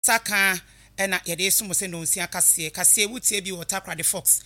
Saka ena yede sumo se no nsia kase wutie bi Takrade the Fox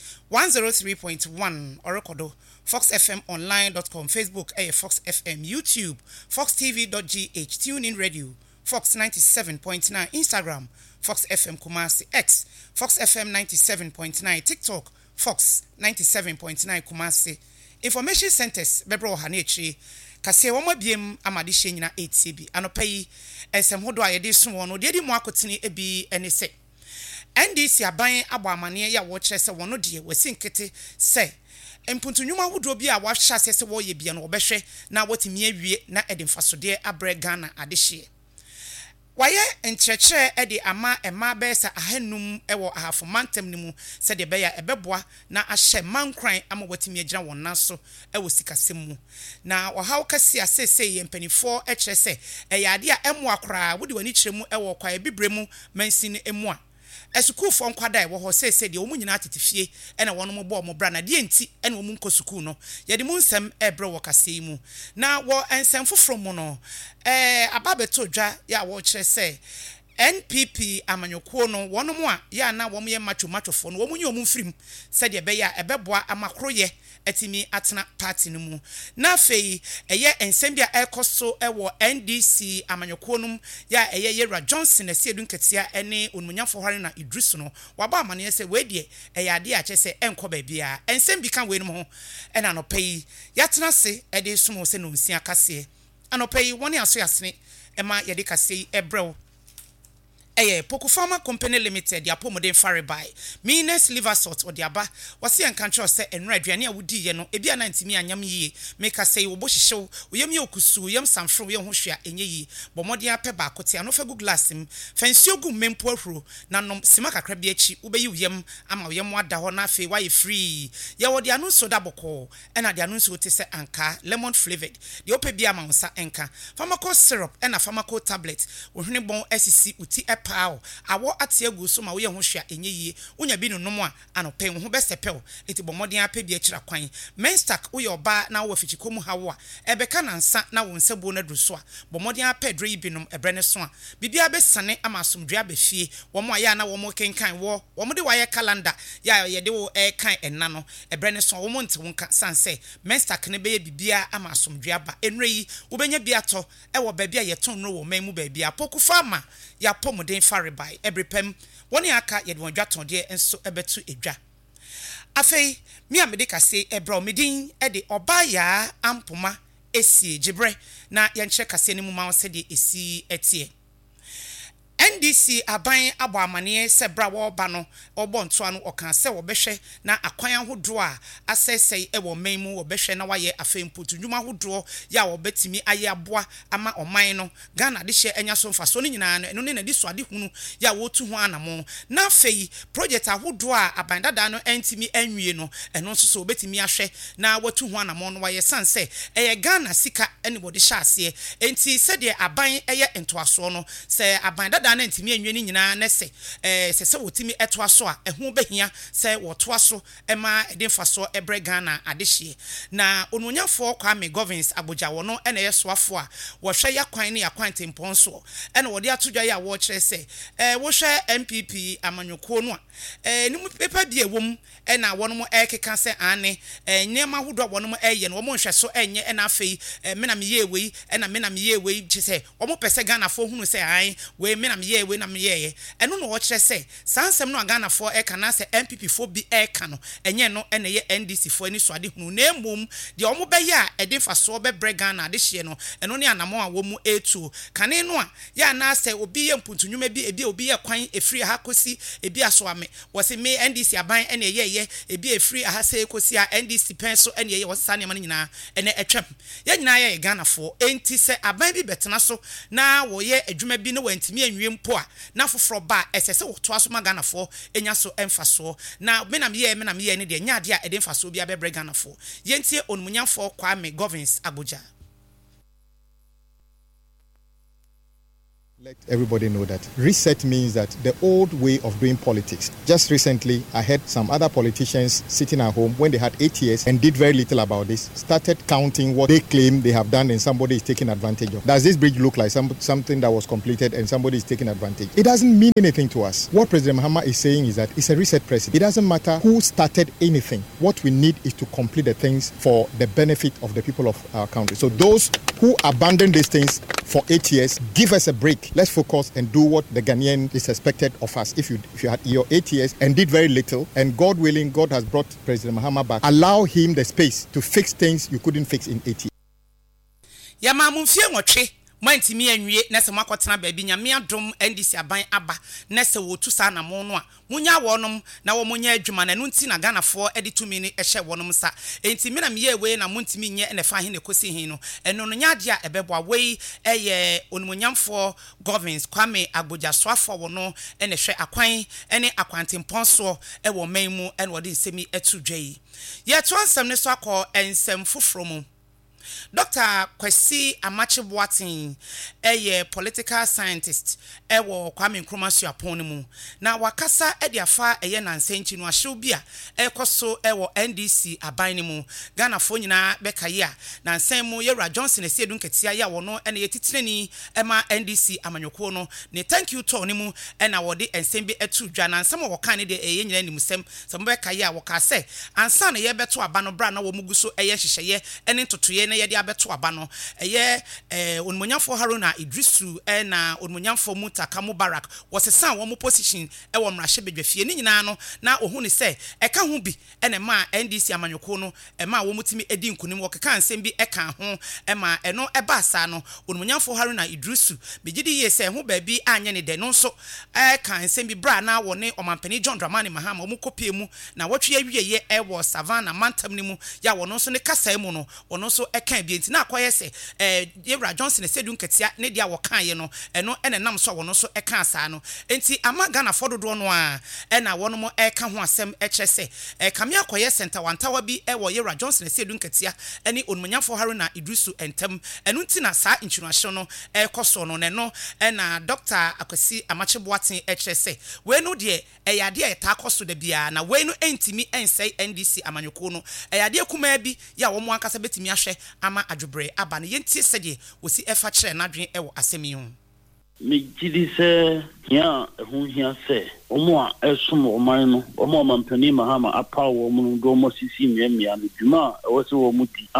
103.1 Orokodo foxfmonline.com Facebook Fox FM YouTube foxtv.gh TuneIn Radio Fox 97.9 Instagram Fox FM Kumasi X Fox FM 97.9 TikTok Fox 97.9 Kumasi Information Centers bebro hanechi kase woma biem amade hye nyina etb anopai esem hodo ayede so no de di mu akotene ebi ene se NDC aban agba amane ya wo kire se wono de wasinkete se empuntunwuma hodo bi a wahya se wo ye bia no obehwe na wotimi awie na edemfasode abre Ghana adehye waye enkyerɛkyerɛ ede ama ema besa ahanum ewo ahafo mantem nimu se de beya ebeboa na ahye mankran ama watimi agyina wonna so ewo sikasem mu na wahaw kase asese ye mpanifo ekyerɛ se eyade a emu akora wodi wani kyeremu ewo kwa ebibremu mansini emu a esukufo nkwada ewo ho sese de omu nyina atetefie ena wono mo bo mo bra na de enti ena omu nko suku no yede mu nsem ebre wo kase mu na wo ensem foforo mu no ababeto dwa ya wo kyerɛ se NPP amanyoko no wono mu a ya na wo ye matwofo no wo mu nye omu mfirim se de be ya ebeboa amakroye etimi atena party no mu na fei eye ensem bia ekoso ewo NDC amanyoko no ya eye Yera Johnson ase edunketia ene onmunyafo hware na Idris no waba amane se we de eye ade a kyese enko ba bia ensem bi kan we no ho ena no pei yatena se ede sumo se no nsia kase anopai woni aso yasene ema yede kase ebrew Poku Pharma Company Limited ya pomodem faribai Meanness liver salt odiaba wase enkantre se enra aduane a wudi ye no ebi ana ntimi anyam yie meka sei wo bo hyehyew oyem ye okusu yem samfro ye ho hwea enye yi bomode ape ba akote ano fagu glass m fansuo gu mempo ahuro na nom sima kakra bi achi ubeyi uyem ama uyem ada ho na afi wa ye free ye wode anu soda boko ena de anu so te se anka lemon flavored de ope bi ama nsa enka pharmaco syrup ena pharmaco tablet wo hwene bon asisi uti pao awo atiagu so ma wo ye ho hwea enye yie unya bi no mo a anopen ho besepel eti bomodin ape bi akira kwan menstack wo ye oba na wo fichikomu hawo a ebeka na nsa na wo nsebo na dru so a bomodin ape dro yi binom ebre ne so a bibia besane amasomdua befie wo mo aya na wo mo kenkan wo mo de waye calendar ya ye de wo kan enna no ebre ne so wo mo nte wonka sanse menstack ne be ye bibia amasomdua ba enre yi wo benya bia to wo ba bia ye ton no wo man mu ba bia Poku Pharma ya pomodem faribai ebrepem woni aka ye de wondwaton de enso ebetu edwa afei mi amede kase ebra omedin de oba ya ampoma esi gibre na ye nche kase ni mu ma wose de esi etie NDC aban abo amane se bra wo ba no obo nto anu okan se wo behwe na akwan ahodo a asesei ewo man mu wo behwe na waye afemputu dwuma ahodo ya wo betimi aye aboa ama oman no Ghana de hye enya so mfa so no nyina no eno ne na di so ade hunu ya wo tu ho anamo na fei project ahodo a aban dada no entimi anwie no eno so so betimi ahwe na watu ho anamo no waye sanse eye Ghana sika ene wo de hye ase enti se de aban eye entoaso no se aban dada na ntimi anwe ni nyina na se se wotimi etoa so a eho behia se wotoa so ema edemfa so ebre Ghana adehye na ononyafo Kwame Govins Abuja wono ena yesoafo a wo hwe yakwan ne yakwan tempon so ena wode atodwa ya wo kire se wo hwe MPP amanyoko no a ni mu pepa bi ewom ena wono mo ekeka se ane nyema hodo wono mo eye no mo nhwe so enye ena afei menam ye wei ena menam ye wei chese wo mo pese Ghana fo hunu se an we menam ye we na me ye eno no wo kire se sansem no Ghana fo eka na se MPP fo bi eka no enye no ena ye NDC fo ani so ade hunu na emom de omo be ya edemfa so be bre Ghana ade hye no eno ne anamo a wo mu etu kane no a ya na se obi ye mpuntunwuma bi ebi obi ye kwan efiri ha kosi ebi aso ame wo se me NDC aban ena ye ebi efiri ha se kosi a NDC pen so ena ye wo sa ne ma nyina ena etwam ye nyina ye Ghana fo enti se aban bi betena so na wo ye adwuma bi no wantimi anwie mpo a na foforo ba esese wo to aso ma Ghana fo enya so emfa so na menam ye ne de nya de a edemfa so bia bebre Ghana fo yentie onmunyafo Kwame Govins Abuja. Let everybody know that reset means that the old way of doing politics. Just recently, I heard some other politicians sitting at home when they had 8 years and did very little about this, started counting what they claim they have done and somebody is taking advantage of. Does this bridge look like something that was completed and somebody is taking advantage? It doesn't mean anything to us. What President Mahama is saying is that it's a reset president. It doesn't matter who started anything. What we need is to complete the things for the benefit of the people of our country. So those who abandon these things for 8 years, give us a break. Let's focus and do what the Ghanaian is expected of us. If you had your 8 years and did very little, and God willing, God has brought President Mahama back, allow him the space to fix things you couldn't fix in 8 years. Yama mumfie ngotwe mantimi anwie na se makotena baabi nyame adom ndisi aban aba na se wotu sa na mo no a munya wonom na wo munya adwuma na no nti na Ghanafo editumi ni ehye wonom sa enti me na me ye we na muntimi nye na fa he ne kosi hin no eno no nyade a ebeboa we eye onumunyamfo governance Kwame Agbodjasoafo wo no ene hwe akwan ene akwantempon e wo man mu ene wo de nsemi etudwei ye to ansem ne so akọ ensem foforo mu Dr. Kwesi Amachibuatin, political scientist, Kwame Nkrumah Suapon mu. Na wakasa ediafa nansenchi no ahwebia ekoso NDC aban mu. Ghana fo nyina bekaya na nsen mu Yewra Johnson esiedun ketia ya wono ene yetitireni ema NDC amanyoko no. Ne thank you to ne mu ena wode ensen bi etudwa na nsem wo kan ne de nyina nimsem sem bekaya wakase ansa na ye beto aba no bra na wo muguso hyehyeye ene ntotoye na ye de abeto aba no onmonyamfo Haruna Idrisu na onmonyamfo Mutaka Mubarak wosesa wo mo position wo mrahye bedwafie ni nyina no na ohunu se eka ho bi ene ma NDC amanyoko no ma wo mutimi edi nkunim wo keka nsem bi eka ho ma eno eba asa no onmonyamfo Haruna Idrisu begidi ye se ho ba bi anye ne de no so eka nsem bi bra na wo ne omampani John Dramani Mahama wo kopie mu na wotwe awieye wo Savannah mantam ni mu ya wo no so ne kasa mu no wo no so eka bi enti na akoye se Yewra Johnson sedun ketia ne dia wo kan ye no eno ene nam so wo no so eka asa no enti ama Ghana fododo no a ena wono mo eka ho asem ekyere se kame akoye center wantawa bi wo Yewra Johnson sedun ketia ene onmunyafo Haruna Idrisu entem eno nti na sa inchunuahye no ekoso no ne no ena Dr. Kwesi Amachibuatin ekyere se we no de eyade eta koso da bia na we no entimi ensei NDC amanyoko no eyade kuma bi ya wo mo ankasa betimi ahwe ama adwobre aba ne yenti sede wosi efa kire nadwen ewo asemi hu me gidi se ya hu hia se omo a esom oman no omo mampani Mahama apa wo mu do mo sisi miamia no dwuma wo se wo mu di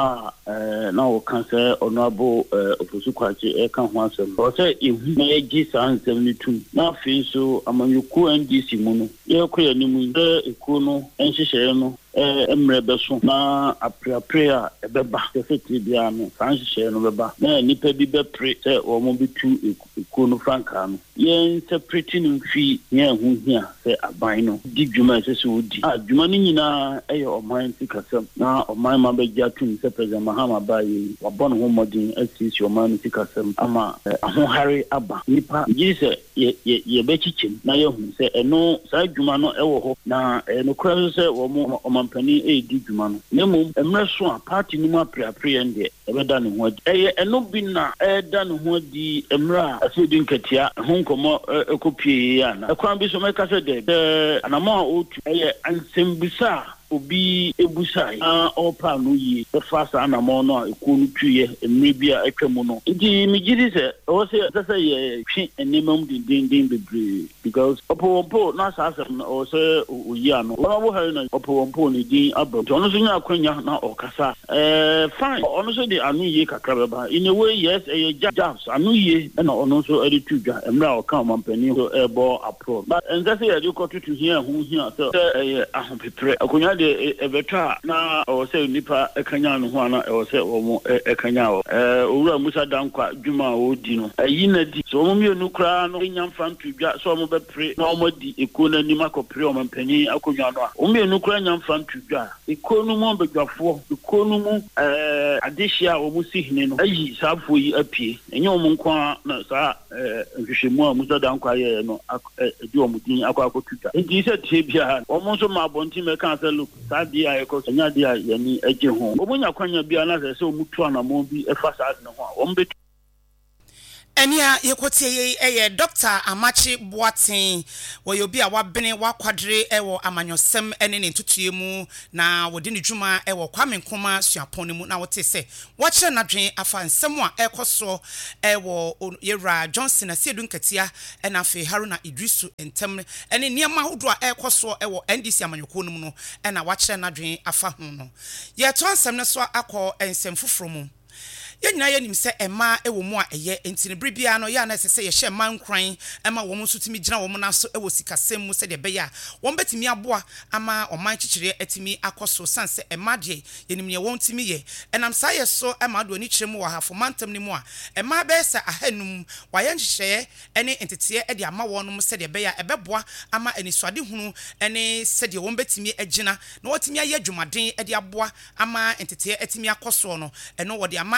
na wo kan se onabo ofosu kwache e kan ho asem wo se ehu na ye gi sansem ni tum na fi so amanyuku NDC mu no ye koya ni mu de eku no enhyehyɛ no emre beso na aprea ebeba sefeti bia no sanhyehyɛ no beba na nipa bi bepre se wo mo bitu eku no franka no ye interpreting mfi ye hu hia se aban no di dwuma se wodi dwuma ni nyina eye oman tikasem na oman ma begya tum se President Mahama bayi wabon ho modin asisi oman tikasem ama ahohare aba nipa yi se ye bechichim na ye hu se eno sa dwuma no ewo ho na no kra se wo mo omampani di dwuma no nemu emre so a party ni mu apre ende ebeda ne ho eno bi na eda ne ho di emra asedi nkatia ho nkomo ekopie ya na ekwan bi so meka se de anamo a otu ansembisa obi ebusai opa no yi the fast anamo no ekunu tuye emre bia atwamu no ndi migiri se o se ye twi enemam din bebre because opo na asasem o se oyi ano wo ha na opo ni din abro ono so nya akwanya na okasa fine ono so di anu yi kakra beba in a way yes jobs anu yi na ono so edi tudwa emra o kan mampani so ebo apro but nza se ye ko tutu hia hu hia so ahopepre akonya de ebetra na o se nipa ekanya no ho ana o se o mo ekanya o owura Musa Dankwa dwuma o di no ayi na di so mo mienu kra no nyamfa ntudwa so mo bepre na o mo di ekona ni makopre o mampani akonwa no a o mienu kra nyamfa ntudwa ekonu mo bedwafo ekonu mu adehia o musi hine no ayi safo yi apie enye o mo nkwa na sa nhwehwemu a Musa Dankwa ye no di o mudin akotudwa enti se tie bia o mo so ma bonti me kan se look sadia e ko nya dia yani eje ho omunya kwanya bia na se o mutu anamo bi e fa sad no ho o mbe Enia yekotie ye Dr. Amachi Boatin wo yobi a wabene wakwadre ewo amanyosem ene ne ntutuemu na wodi ne dwuma ewo Kwame Nkrumah suapon mu na wote se wo kire nadwen afa nsem a ekoso ewo Yera Johnson asiedu nkatia ena afi Haruna Idrisu entem ene niema hodo a ekoso ewo NDC amanyoko no mu no ena wa kire nadwen afa ho no ye to nsem ne so akọ ensem foforo mu Yanyina yanim se ema ewo mu a eye entini bribia no ya na sese ye hye mankran ema wo mu sutimi gina wo mu na so ewo sikasem mu se de be ya wo betimi aboa ama oman chichire atimi akoso sanse ema de yanim ne won timi ye enam sa ye so ema do ni chire mu wa hafo mantam ni mu a ema be sa ahanum wa ye nhye ene entete e de ama wo no mu se de be ya ebeboa ama enisuade hunu ene se de wo betimi agina na wotimi aye dwumaden e de aboa ama entete atimi akoso no eno wo de ama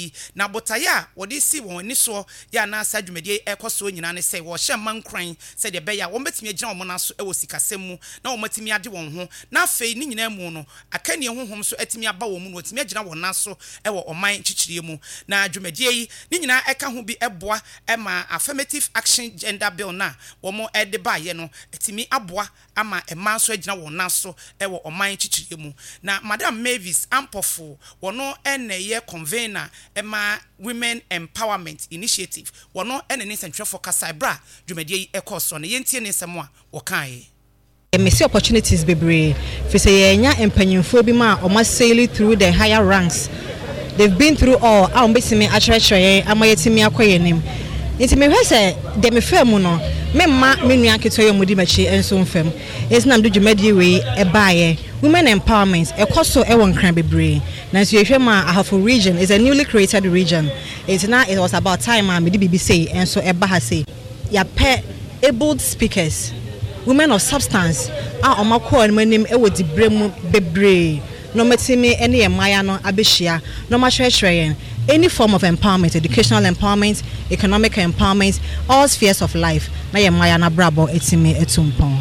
na botaya wodi si won ni so ya na sa dwumedie ekoso nyina ne se wo hye mankran se de beya won betimi agina won na so e wo sikasem mu na won matimi ade won ho na afei ni nyina mu no akani honhom so atimi aba won mu no atimi agina won na so e wo oman chichire mu na dwumedie yi ni nyina eka ho bi eboa ema affirmative action gender bill na wo mo ede ba ye no atimi aboa ama ema so agina won na so e wo oman chichire mu na Madam Mavis Ampofo wono eneye convener Emma Women Empowerment Initiative wono ene ne sentwefo kasabra dwumadie ekoso ne yentie ne semo a wokae Missy opportunities bebre fi say yenya empanyimfo bi ma o sailing through the higher ranks. They've been through all a mbesimi achreche amayetimi akoyenim nti me hwe se de me fam no memma menu aketoye mudi machi enso mfam esnam do dwumadie we ebaaye women empowerment ekoso ewon kran bebre na so yehwe ma ahafo region is a newly created region. It was about time me di BBC enso eba ha say ya pe able speakers, women of substance a omako anim ewo di brem bebre no metimi ene emaya no abehia no ma hwehweren any form of empowerment, educational empowerment, economic empowerment, all spheres of life na emaya na brabo etimi etumpon.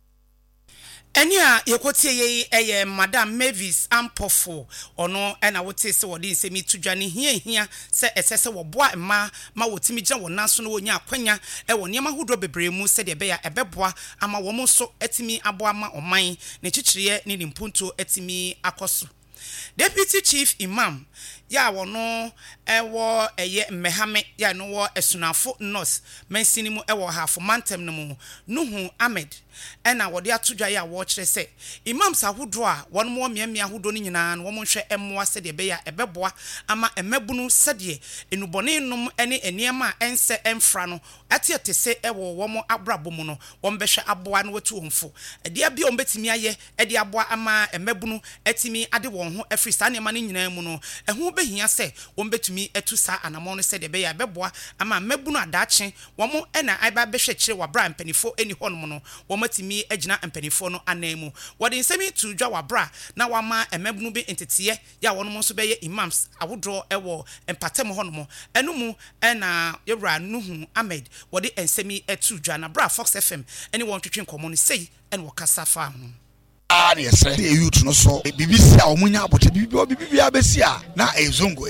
Enya yekotie ye Madam Mavis Ampofo ono ena wote se wodi nsemi tudwane hia se esese wo boa ma wotimi gya wona so no wonya akwanya e wo niam ahodo bebremu se de be ya ebeboa ama wo mo so etimi aboa ma oman ne chichire ne nimpunto etimi akoso. Deputy Chief Imam ya wono ewo eye mmehame ya no wo esunafo north mansini mu ewo hafo mantem no mu Nuhu Ahmed ena wode atodwa ya wo kire se imam sahodo a won mo miamia hodo ni nyina no wo hwe emmoa se de be ya ebeboa ama emabunu sede enubone num ene eniema ense emfra no atiete se ewo wo mo abrabo mu no wo mbehwe aboa no watu wonfo ade abia wo betimi aye ade aboa ama emabunu atimi ade won ho afri sa niema ni nyina mu no ehu behia se wo betumi etu sa anamo no se de be ya ebeboa ama emabunu adache wo mo ena aiba behwe kire wabra mpanifo eni honom no wo matimi agina mpanifo no anemu wode nsemi tu dwa wabra na wama emabunu be entetiye ya wonom nso beye imams awodro ewo empatem honom enumu ena yewra Nuhu Ahmed wode ensemi etu dwa na bra Fox FM eni won twetwe nkomo no sei ene wokasa fa ho yes the youth no so BBC a omunya abotre bibi abesia na ezongo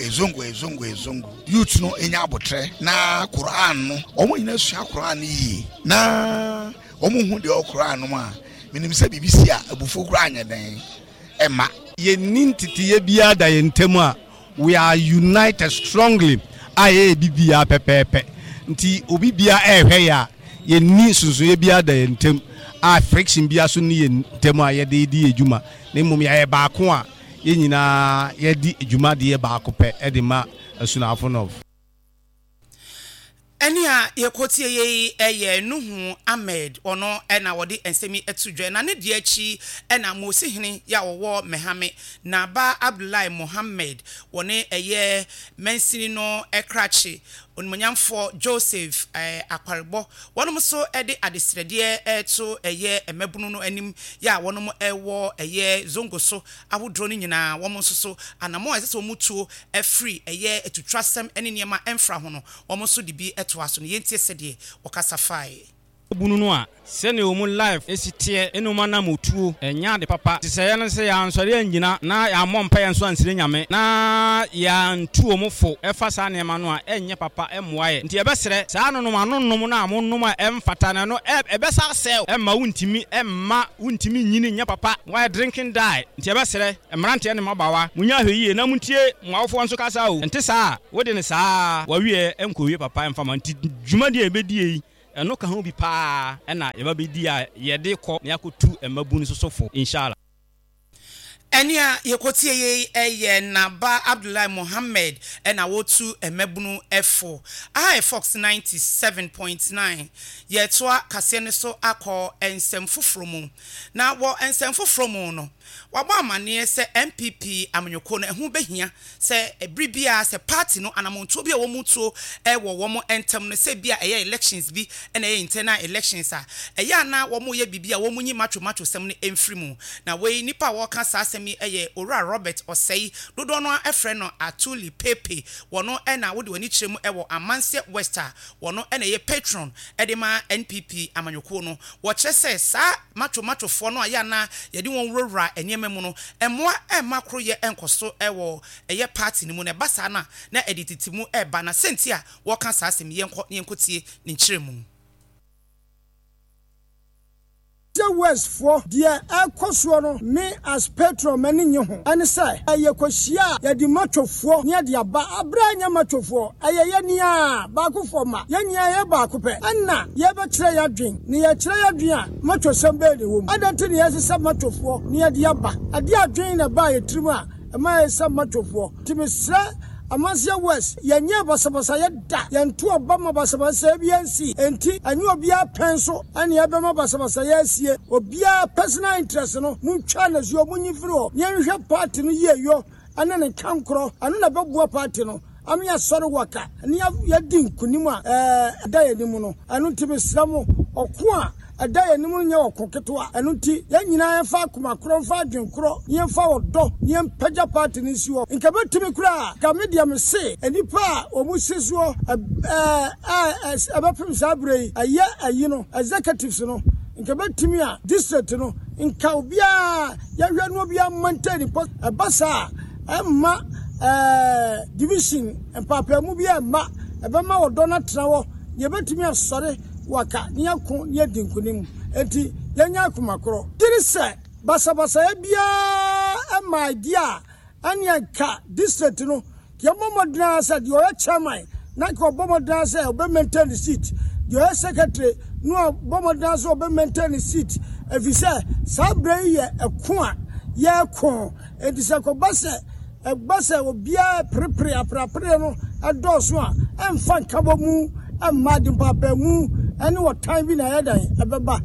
youth no enya abotre na Quran no omunyina sua Quran yi na omuhu de Quran no a minim se BBC a abufo kura anya den ema ye nintitiye bia da yentem a we are united strongly aye bibia pepepe nti obi bia ehwe ya ye ni sunsun ye bia da yentem a friction bia so ni yentem a ye de di ejuma na mum ya ba ko a ye nyina ye di ejuma de ye ba ko pe e de ma asunafo no Enia yekotie ye Nuhu Ahmed ono ena wodi ensemi etudwe na ne de achi ena mosi hene ya wo mehame na ba Abdullahi Muhammad woni eye mensini no ekrachi onmonyamfo Joseph akwarebo wonom so ede adesrede eto eye emabunu no anim ya wonom ewo eye zongo so awodro ni nyina wom so anamo esese omutuo afri eye etutwasem ene niema emfra ho no wom so de bi eto aso no yentie sede okasa fae bunu no a sene omu life esitie enuma na motuo enya de papa tiseye no se ya nsori anyina na ya mompa ya nso ansire nyame na ya ntu omufo efa sa ne ma no a enye papa emwaye nti ebesere sa anonom anonom na amonnom a emfata na no ebesa sel emma wuntimi nyini nya papa why drinking die nti ebesere emrante ne mabawa munya hweye na muntie mwawofo nso kasa o nti sa wode ne sa wawie enkowie papa emfama nti dwuma de ebedie eno ka ho bi pa na yeba bedi a yede kɔ na yakotu emabunu sosofo inshallah Enia yekotie ye Naba Abdullahi Mohammed ena wotu emabunu F4 Fox 97.9 yetwa kase ne so akɔ ensem fofromu na wo ensem fofromu no waba amane se MPP amanyoko no ehu behia se ebribia se party no anamonto bia wo mutuo wo wo entem no se bia eye elections bi ena eye internal elections a eye na wo mo ye bibia wo munyi macho sem no emfiri mu na we nipa wo ka sa asemi eye Ora Robert Osei dodo no efre no Atuli Pepe wono ena wo de wani kyerem wo Amanse Wester wono ena ye patron edema NPP amanyoko no wo kyese sa macho fo no aya na yedi won wura enyeme mu no emmoa makro ye enkoso wo eye party ni mu ne basa na edititimu eba na sentia wo ka sa asem yenkotie ni kyerem West for dear Elcoso no me as patron many nye ho and say aye kosia ya di matofo ne de aba abranya matofo aye nia ba ko foma ya nia ye ba ko pe anna ye be kire ya dwen ne ye kire ya dwen a matosem be de wo adante ne ye se matofo ne de aba ade adwen na ba ye trimu a ma ye se matofo timisra Amansia West yenye basabasa yeda yentu obama basabasa ebiansi enti anyu obia penso ane ebema basabasa yasie obia personal interest no muntwa na zuo munyifiri ho yenhwe party no yeyo ane ne kankro anu na bebua party no ami asore waka ane yadi nkunim a da yenimu no anu timisramu oko a adaya nimu nya okoketo anuti ya nyina ya fa kuma kro fa dwenkro ye fa odo ye mpaja party ni siwo nka betimi kura ka media me se enipa omusesuo abapim sabrei aya ayino executives no nka betimi a district no nka obia ya hwanu obia maintain post abasa emma division empapa mu bia emma ebema odo na trawo ye betimi asore waka ni akon ni adinkunim enti yanya akumakro dirisa basabasa ya bia ama idea anyanka district no yamomodna sa di oya chairman na ko bomodna sa obe maintain the seat the oya secretary no bomodna sa obe maintain the seat efise sabre ye ekon ye kon enti se ko basa obia prepare aprapre no adoso a emfa nkabo mu amadim papa mu ene what time bi na yadan ebeba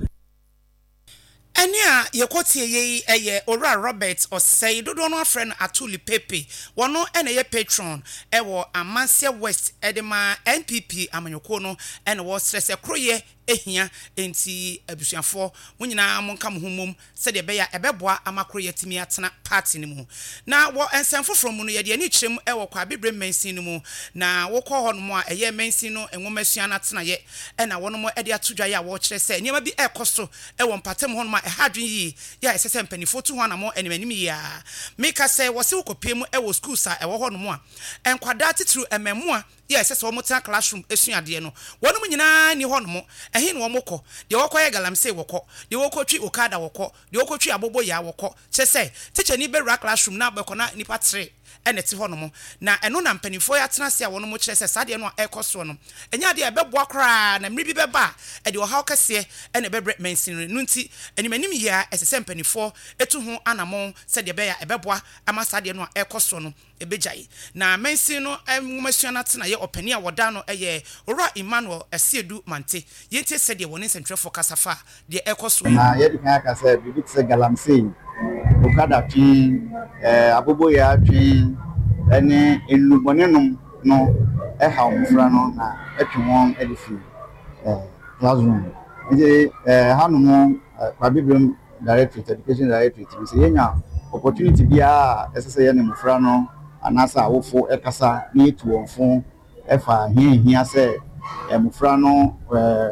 Enia yekotie ye eye Ora Robert Osei dodo no afre no Atuli Pepe wono ene ye patron ewo Amanse West edema NPP amanyoko no ene wo stress kroye ehia enti abusuafo munyina monka mohumum se de beya ebeboa amakroye timi atena party ni mu na wo ensemfo from no ye de ani kyerem ewo kwa bebre mensin ni mu na wo kɔ hɔ no mu a eye mensin no enwomasua na tena ye ena wono mo ede atodwa ye a wo kyerɛ se niam bi ekoso ewo mpatem hɔ no ma ehadwen yi ya esese mpanifo tu ho na mo enemanim yi a meka se wo se wokopiem ewo school sa ewo hɔ no mu a enkwada titru ememu a yes so mo ta classroom esuade no wonu nyina ni hɔ no mo ehin wo mokɔ de wokɔ ye galamse wokɔ de wokɔtwi okada wokɔ de wokɔtwi abobo ya wokɔ kyese teacher ni be classroom na abekɔ na nipa 3 ene ti hɔ no mo na eno na mpanifo ya tena se a wono mo kyerɛ se sade no ekoso no enya de ebeboa kra na mribi beba e de ohaw kase ene bebre mensin no nti animanim ya esese mpanifo etu ho anamo se de be ya ebeboa ama sade no ekoso no ebejai na mensin no enwomasua na tena ye opani a woda no eye Ora Emmanuel Esiedu Mante yente se de woni sentrefo kasafa de ekoso na ye de kan kasa bibi se galamse okada twi abobo ya twi ene enubonenum no ha omfra no na etwe won edifi classroom ije hanumo Babibram Directorate Education Directorate se yenya opportunity bia esese ye ne mfra no anasa awofo ekasa ni etu onfo efa hia se mfra no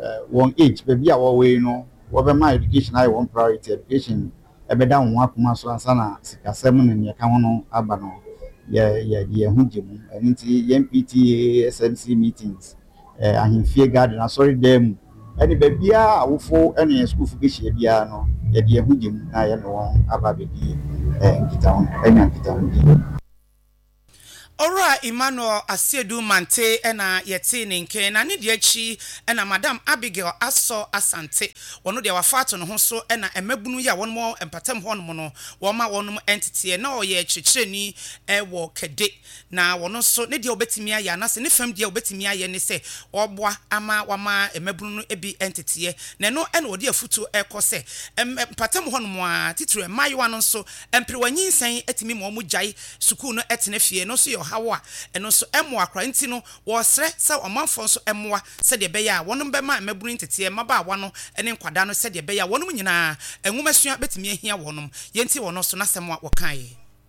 one age baby a we no we my education I one priority education ebeda ho akoma so ansana sikasem ne ne ka ho no aba no ye hu gemu enti MPTA SMC meetings ahemfie garden sorry dem any baby a awofo any school fu gehia bia no ye hu gemu na ye no aba baby nkita ho enya nkita ho. Ora Emmanuel Asiedu Mante ena yeti ninke na ne de achi ena Madam Abigail Aso Asante wono de wafato no ho so ena emabunu ya wono mo empatam ho no no wo ma wono entity na oye chichireni wo kede na wono so ne de obetimi aya na se ne fam de obetimi aya ne se oboa ama wama emabunu no ebi entity na no ena odi afutu ekose empatam ho no mo a titire mayiwa no so empre wanyinsan etimi mo mu jai sukuu no etene fie no so hawa eno so emo akra nti no wo sre sa omanfo so emoa se de beya wono bema maburu ntete maba awa no ene nkwada no se de beya wono nyina enwumasua betimi ahia wono yenti wono so na semwa wokan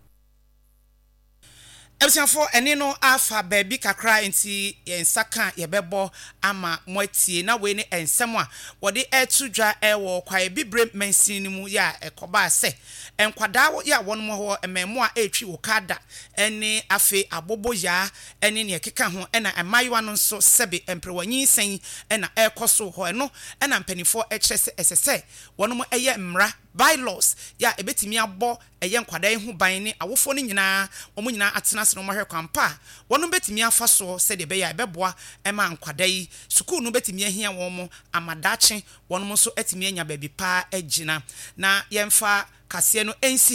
Ebusiafo ene no afa baby kakra enti yensaka yebebo ama moatie na we ne ensem a wode etudwa ewo kwae bibre mansini mu ya ekoba se enkwada ya wono ho ememu a etwi wokada ene afe abobo ya ene ne keka ho ena amayiwa no nso sebe emprewanyi sen ena ekoso ho eno ena mpanifo ekyese esese wono mo eye mra bylaws ya ebetimi abo eye nkwada hu ban ne awofo ne nyina omo nyina atena se no mahwe kwampa wono betimi afa so se de be ya ebeboa ema nkwada yi sukuu no betimi ahia womo amadache wono so etimi anya baby pa agina na yemfa kase no ensi